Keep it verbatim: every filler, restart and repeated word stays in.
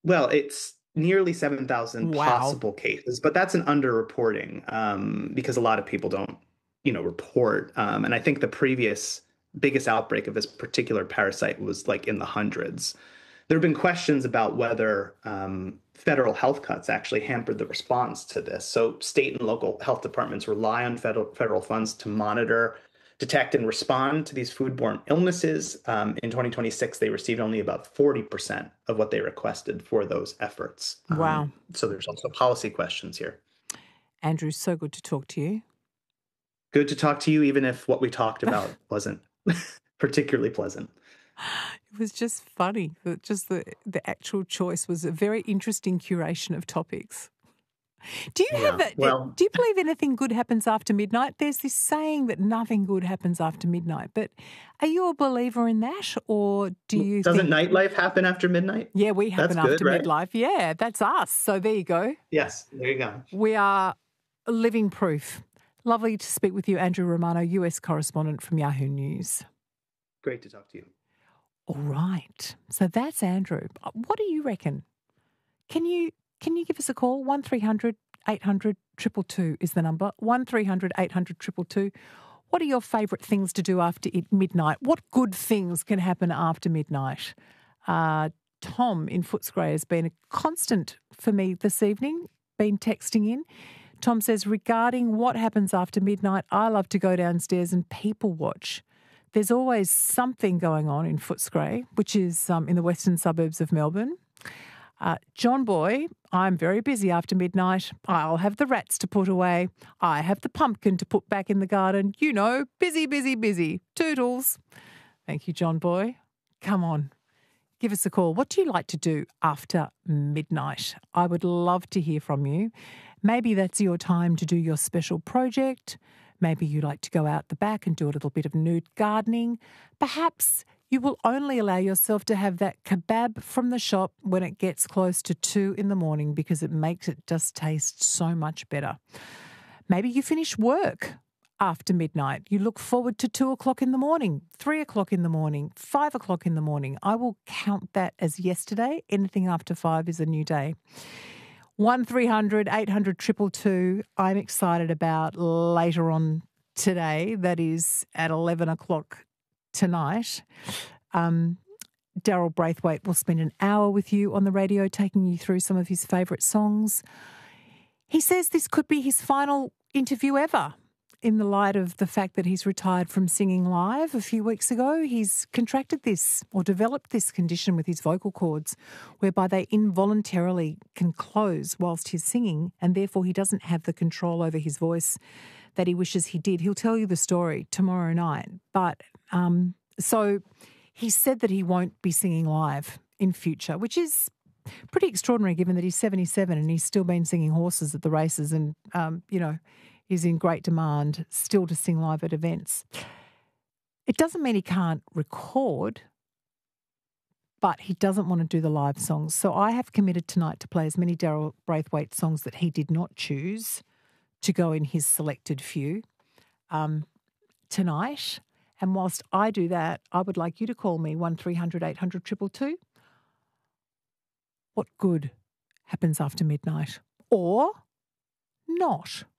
Well, it's nearly seven thousand Wow. possible cases, but that's an underreporting um, because a lot of people don't, you know, report. Um, and I think the previous biggest outbreak of this particular parasite was like in the hundreds. There have been questions about whether um, federal health cuts actually hampered the response to this. So state and local health departments rely on federal federal funds to monitor, detect, and respond to these foodborne illnesses. Um, in twenty twenty-six, they received only about forty percent of what they requested for those efforts. Wow. Um, so there's also policy questions here. Andrew, so good to talk to you. Good to talk to you, even if what we talked about wasn't particularly pleasant. It was just funny. that Just the, the actual choice was a very interesting curation of topics. Do you have Yeah. a, Well, do you believe anything good happens after midnight? There's this saying that nothing good happens after midnight, but are you a believer in that, or do you doesn't think, nightlife happen after midnight? yeah, we That's happen good, after right? midlife? Yeah, that's us. So there you go. Yes, there you go. We are living proof. Lovely to speak with you, Andrew Romano, U S correspondent from Yahoo News. Great to talk to you. All right. So that's Andrew. What do you reckon? Can you can you give us a call? one three hundred eight hundred two two two is the number. one three hundred eight hundred two two two. What are your favourite things to do after midnight? What good things can happen after midnight? Uh, Tom in Footscray has been a constant for me this evening, been texting in. Tom says, regarding what happens after midnight, I love to go downstairs and people watch. There's always something going on in Footscray, which is um, in the western suburbs of Melbourne. Uh, John Boy, I'm very busy after midnight. I'll have the rats to put away. I have the pumpkin to put back in the garden. You know, busy, busy, busy. Toodles. Thank you, John Boy. Come on, give us a call. What do you like to do after midnight? I would love to hear from you. Maybe that's your time to do your special project. Maybe you like to go out the back and do a little bit of nude gardening. Perhaps you will only allow yourself to have that kebab from the shop when it gets close to two in the morning because it makes it just taste so much better. Maybe you finish work after midnight. You look forward to two o'clock in the morning, three o'clock in the morning, five o'clock in the morning. I will count that as yesterday. Anything after five is a new day. one three hundred eight hundred two two two. I'm excited about later on today. That is at eleven o'clock tonight. Um, Daryl Braithwaite will spend an hour with you on the radio taking you through some of his favourite songs. He says this could be his final interview ever in the light of the fact that he's retired from singing live a few weeks ago. He's contracted this or developed this condition with his vocal cords whereby they involuntarily can close whilst he's singing, and therefore he doesn't have the control over his voice that he wishes he did. He'll tell you the story tomorrow night. But um, so he said that he won't be singing live in future, which is pretty extraordinary given that he's seventy-seven and he's still been singing horses at the races and, um, you know, is in great demand still to sing live at events. It doesn't mean he can't record, but he doesn't want to do the live songs. So I have committed tonight to play as many Daryl Braithwaite songs that he did not choose to go in his selected few um, tonight. And whilst I do that, I would like you to call me one three hundred eight hundred two two two. What good happens after midnight? Or not?